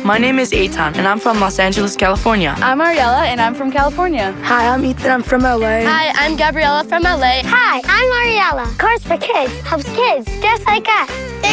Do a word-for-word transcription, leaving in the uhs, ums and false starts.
My name is Eitan, and I'm from Los Angeles, California. I'm Ariella, and I'm from California. Hi, I'm Ethan. I'm from L A. Hi, I'm Gabriella from L A. Hi, I'm Ariella. Cars for Kids helps kids just like us.